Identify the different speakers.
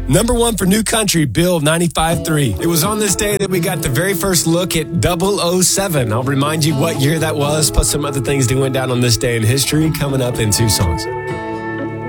Speaker 1: Number one for New Country, Bill 95.3. It was on this day that we got the very first look at 007. I'll remind you what year that was, plus some other things that went down on this day in history, coming up in 2 songs.